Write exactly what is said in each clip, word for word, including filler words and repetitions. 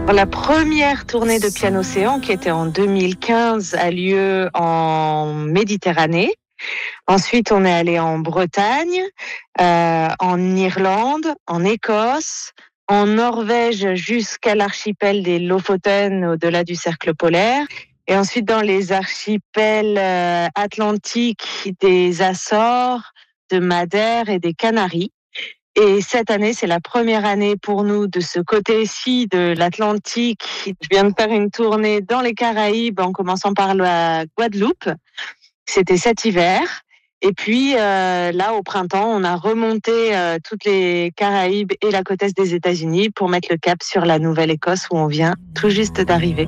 La première tournée de Piano-Océan, qui était en deux mille quinze, a lieu en Méditerranée. Ensuite, on est allé en Bretagne, euh, en Irlande, en Écosse, en Norvège jusqu'à l'archipel des Lofoten, au-delà du cercle polaire. Et ensuite, dans les archipels euh, atlantiques des Açores, de Madère et des Canaries. Et cette année, c'est la première année pour nous de ce côté-ci de l'Atlantique. Je viens de faire une tournée dans les Caraïbes en commençant par la Guadeloupe. C'était cet hiver. Et puis euh, là, au printemps, on a remonté euh, toutes les Caraïbes et la côte est des États-Unis pour mettre le cap sur la Nouvelle-Écosse où on vient tout juste d'arriver.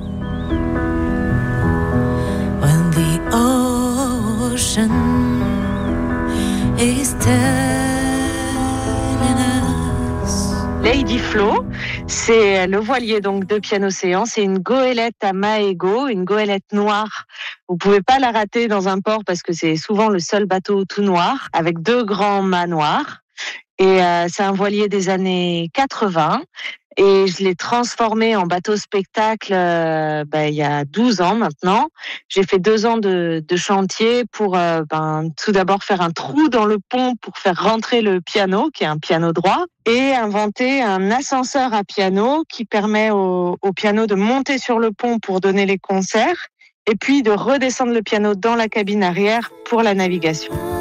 When the ocean is Lady Flo, c'est le voilier donc de Piano-Océan. C'est une goélette à mât égaux, une goélette noire. Vous pouvez pas la rater dans un port parce que c'est souvent le seul bateau tout noir avec deux grands mâts noirs. Et euh, c'est un voilier des années quatre-vingts. Et je l'ai transformé en bateau spectacle euh, ben, il y a douze ans maintenant. J'ai fait deux ans de, de chantier pour euh, ben, tout d'abord faire un trou dans le pont pour faire rentrer le piano, qui est un piano droit, et inventer un ascenseur à piano qui permet au, au piano de monter sur le pont pour donner les concerts et puis de redescendre le piano dans la cabine arrière pour la navigation.